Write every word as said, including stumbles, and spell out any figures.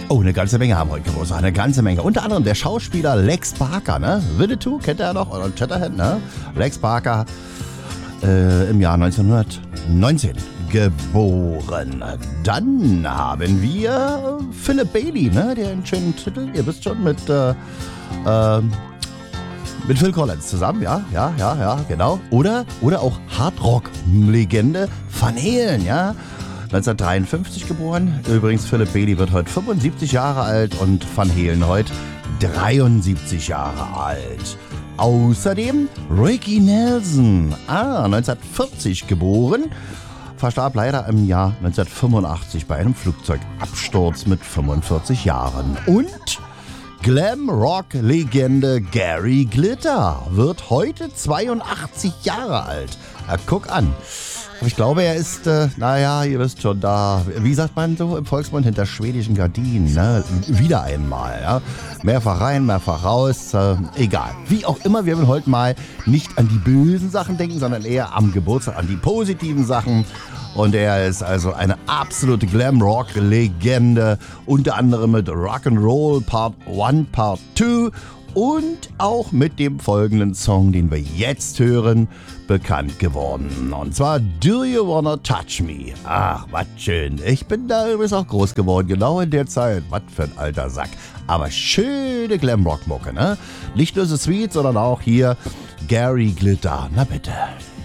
Oh, eine ganze Menge haben heute Geburtstag, eine ganze Menge. Unter anderem der Schauspieler Lex Barker, ne? Winnetou, kennt er noch? Oder Shatterhand, ne? Lex Barker, äh, im Jahr neunzehnhundertneunzehn geboren. Dann haben wir Philip Bailey, ne? Der einen schönen Titel, ihr wisst schon, mit, äh, äh, mit Phil Collins zusammen, ja, ja, ja, ja, genau. Oder, oder auch Hardrock-Legende Van Halen, ja? neunzehnhundertdreiundfünfzig geboren. Übrigens, Philip Bailey wird heute fünfundsiebzig Jahre alt und Van Halen heute dreiundsiebzig Jahre alt. Außerdem Ricky Nelson, ah, neunzehnhundertvierzig geboren, verstarb leider im Jahr neunzehnhundertfünfundachtzig bei einem Flugzeugabsturz mit fünfundvierzig Jahren. Und Glam-Rock-Legende Gary Glitter wird heute zweiundachtzig Jahre alt. Na, guck an. Ich glaube, er ist, äh, naja, ihr wisst schon, da, wie sagt man so im Volksmund, hinter schwedischen Gardinen, ne? Wieder einmal, ja. Mehrfach rein, mehrfach raus, äh, egal. Wie auch immer, wir wollen heute mal nicht an die bösen Sachen denken, sondern eher am Geburtstag, an die positiven Sachen. Und er ist also eine absolute Glam-Rock-Legende, unter anderem mit Rock'n'Roll Part eins, Part zwei und auch mit dem folgenden Song, den wir jetzt hören, bekannt geworden. Und zwar Do You Wanna Touch Me? Ach, was schön. Ich bin da übrigens auch groß geworden, genau in der Zeit. Was für ein alter Sack. Aber schöne Glam-Rock-Mucke, ne? Nicht nur so sweet, sondern auch hier Gary Glitter. Na bitte.